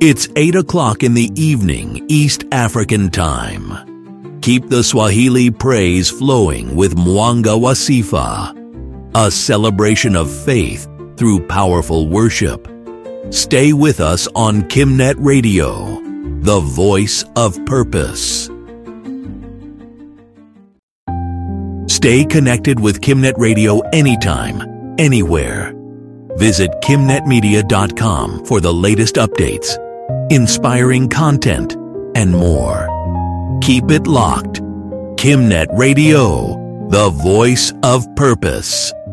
It's 8 o'clock in the evening, East African time. Keep the Swahili praise flowing with Mwanga wa Sifa, a celebration of faith through powerful worship. Stay with us on Kimnet Radio, the voice of purpose. Stay connected with Kimnet Radio anytime, anywhere. Visit KimnetMedia.com for the latest updates, inspiring content, and more. Keep it locked. Kimnet Radio, the voice of purpose.